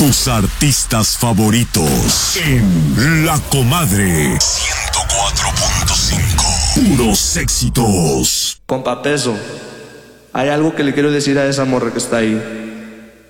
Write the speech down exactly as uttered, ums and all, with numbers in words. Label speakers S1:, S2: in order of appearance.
S1: Tus artistas favoritos en La Comadre ciento cuatro punto cinco. Puros éxitos.
S2: Compa Peso, hay algo que le quiero decir a esa morra que está ahí.